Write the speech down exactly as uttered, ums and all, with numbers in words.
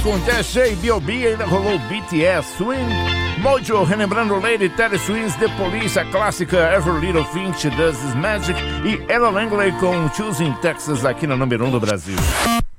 Com D J B O B ainda rolou B T S Swing, Mojo relembrando Lady Terry Swings, The Police, a clássica Every Little Thing She Does Is Magic e Ella Langley com Choosing Texas aqui na número um do Brasil.